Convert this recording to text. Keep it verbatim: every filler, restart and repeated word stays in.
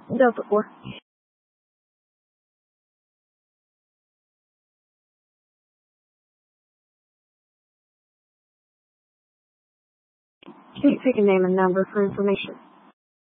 Dealt before. Please take a name and number for information.